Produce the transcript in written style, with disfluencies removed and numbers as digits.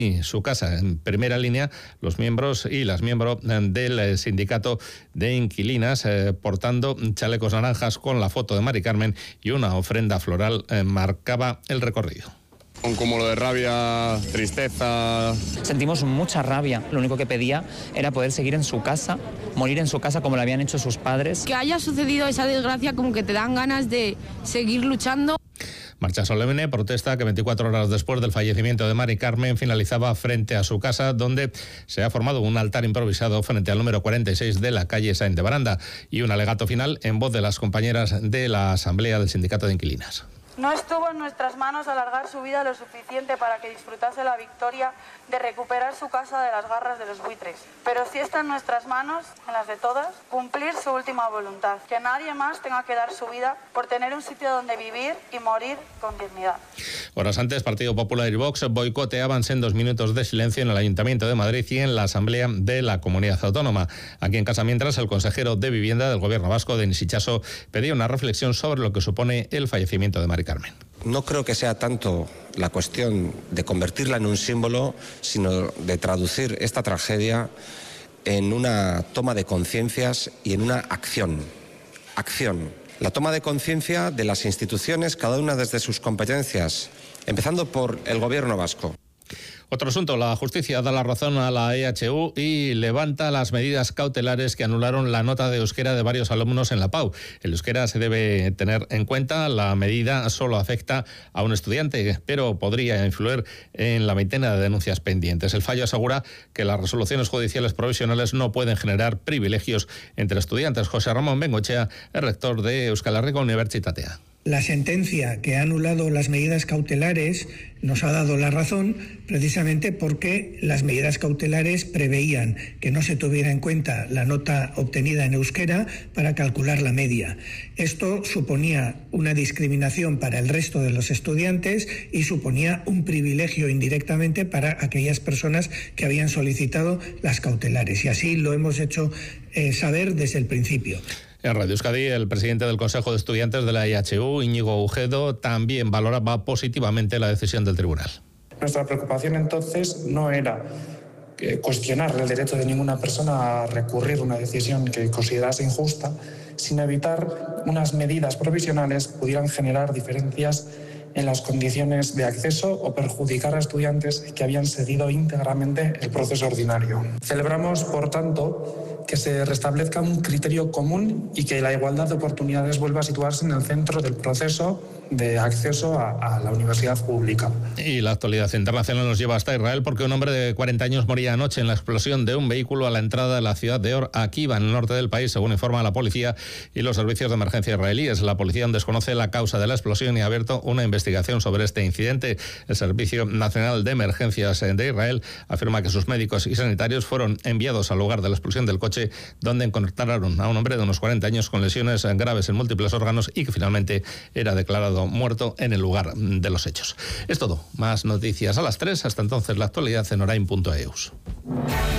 y su casa. En primera línea, los miembros y las miembros del sindicato de inquilinas portando chalecos naranjas con la foto de Mari Carmen y una ofrenda floral marcaba el recorrido. Un cúmulo de rabia, tristeza. Sentimos mucha rabia. Lo único que pedía era poder seguir en su casa, morir en su casa como lo habían hecho sus padres. Que haya sucedido esa desgracia como que te dan ganas de seguir luchando. Marcha solemne, protesta que 24 horas después del fallecimiento de Mari Carmen finalizaba frente a su casa, donde se ha formado un altar improvisado frente al número 46 de la calle Sáenz de Baranda, y un alegato final en voz de las compañeras de la Asamblea del Sindicato de Inquilinas. No estuvo en nuestras manos alargar su vida lo suficiente para que disfrutase la victoria de recuperar su casa de las garras de los buitres. Pero sí está en nuestras manos, en las de todas, cumplir su última voluntad. Que nadie más tenga que dar su vida por tener un sitio donde vivir y morir con dignidad. Horas antes, Partido Popular y Vox boicoteaban sendos minutos de silencio en el Ayuntamiento de Madrid y en la Asamblea de la Comunidad Autónoma. Aquí en casa, mientras, el consejero de Vivienda del Gobierno vasco, Denis Itxaso, pedía una reflexión sobre lo que supone el fallecimiento de Mari Carmen. No creo que sea tanto la cuestión de convertirla en un símbolo, sino de traducir esta tragedia en una toma de conciencias y en una acción. La toma de conciencia de las instituciones, cada una desde sus competencias, empezando por el Gobierno vasco. Otro asunto, la justicia da la razón a la EHU y levanta las medidas cautelares que anularon la nota de euskera de varios alumnos en la PAU. El euskera se debe tener en cuenta, la medida solo afecta a un estudiante, pero podría influir en la veintena de denuncias pendientes. El fallo asegura que las resoluciones judiciales provisionales no pueden generar privilegios entre estudiantes. José Ramón Bengoechea es rector de Euskal Herriko Unibertsitatea. La sentencia que ha anulado las medidas cautelares nos ha dado la razón precisamente porque las medidas cautelares preveían que no se tuviera en cuenta la nota obtenida en euskera para calcular la media. Esto suponía una discriminación para el resto de los estudiantes y suponía un privilegio indirectamente para aquellas personas que habían solicitado las cautelares. Y así lo hemos hecho saber desde el principio. En Radio Euskadi, el presidente del Consejo de Estudiantes de la EHU, Íñigo Ujedo, también valoraba positivamente la decisión del tribunal. Nuestra preocupación entonces no era cuestionar el derecho de ninguna persona a recurrir una decisión que considerase injusta, sino evitar unas medidas provisionales que pudieran generar diferencias en las condiciones de acceso o perjudicar a estudiantes que habían seguido íntegramente el proceso ordinario. Celebramos, por tanto, que se restablezca un criterio común y que la igualdad de oportunidades vuelva a situarse en el centro del proceso de acceso a la universidad pública. Y la actualidad internacional nos lleva hasta Israel, porque un hombre de 40 años moría anoche en la explosión de un vehículo a la entrada de la ciudad de Or Akiva, en el norte del país, según informa la policía y los servicios de emergencia israelíes. La policía desconoce la causa de la explosión y ha abierto una investigación sobre este incidente. El Servicio Nacional de Emergencias de Israel afirma que sus médicos y sanitarios fueron enviados al lugar de la explosión del coche, donde encontraron a un hombre de unos 40 años con lesiones graves en múltiples órganos y que finalmente era declarado muerto en el lugar de los hechos. Es todo. Más noticias a las 3. Hasta entonces, la actualidad en orain.eus.